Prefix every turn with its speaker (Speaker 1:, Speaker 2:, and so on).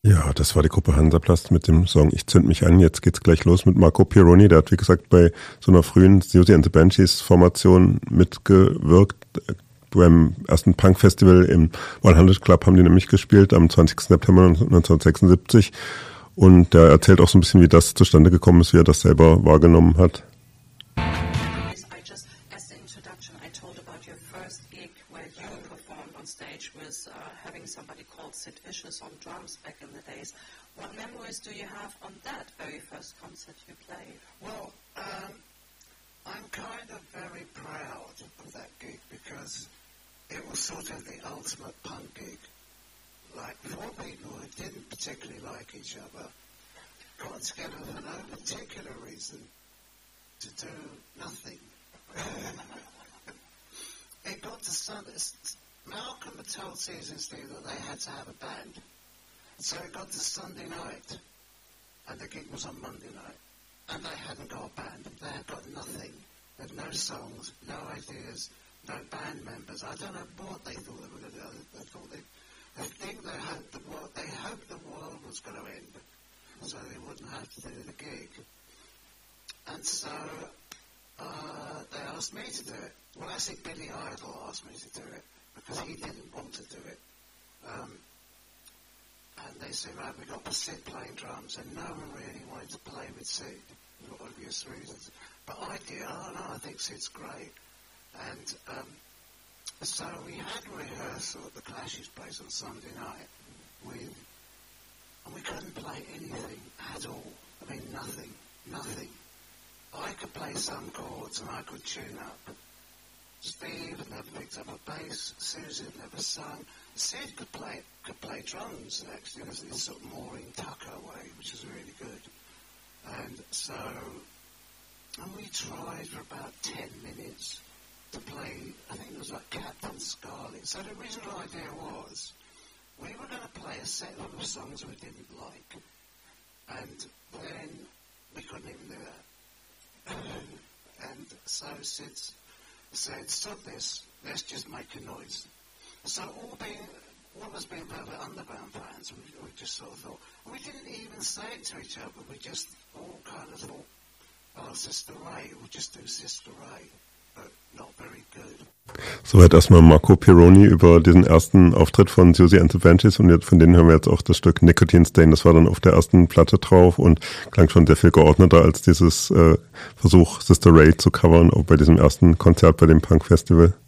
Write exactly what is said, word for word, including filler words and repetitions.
Speaker 1: Ja, das war die Gruppe Hansaplast mit dem Song Ich zünd mich an. Jetzt geht's gleich los mit Marco Pirroni. Der hat, wie gesagt, bei so einer frühen Siouxsie and the Banshees Formation mitgewirkt. Beim ersten Punk-Festival im hundert Club haben die nämlich gespielt am zwanzigsten September neunzehnhundertsechsundsiebzig. Und der erzählt auch so ein bisschen, wie das zustande gekommen ist, wie er das selber wahrgenommen hat.
Speaker 2: What memories do you have on that very first concert you played?
Speaker 3: Well, um, I'm kind of very proud of that gig because it was sort of the ultimate punk gig. Like four people who didn't particularly like each other got together for no particular reason to do nothing. It got to Sunday. Malcolm had told Season Steve that they had to have a band. So it got to Sunday night, and the gig was on Monday night, and they hadn't got a band. They had got nothing. They had no songs, no ideas, no band members. I don't know what they thought they were going to do. They thought they, I think they hoped the world, they hoped the world was going to end, so they wouldn't have to do the gig. And so uh, they asked me to do it. Well, actually, Billy Idol asked me to do it because he didn't want to do it. Um, And they said, right, we've got Sid playing drums, and no one really wanted to play with Sid for obvious reasons. But I did, oh no, I think Sid's great. And um, so we had a rehearsal at the Clash's place on Sunday night, with, and we couldn't play anything at all. I mean, nothing, nothing. I could play some chords and I could tune up. Steve had never picked up a bass. Susie had never sung. Sid could play could play drums, actually, in this sort of Maureen Tucker way, which is really good. And so, and we tried for about ten minutes to play, I think it was like Captain Scarlet. So the original idea was, we were going to play a set of songs we didn't like. And then we couldn't even do that. And so Sid said, stop this, let's just make a noise. So all being, all of us being Velvet Underground fans, we, we just sort of thought, we didn't even say it to each other, we just all kind of thought, oh, Sister Ray, we'll just do Sister Ray, but not very good.
Speaker 1: Soweit erstmal Marco Pirroni über diesen ersten Auftritt von Siouxsie and the Banshees, und jetzt, von denen hören wir jetzt auch das Stück Nicotine Stain. Das war dann auf der ersten Platte drauf und klang schon sehr viel geordneter als dieses äh, Versuch, Sister Ray zu covern, auch bei diesem ersten Konzert bei dem Punk Festival.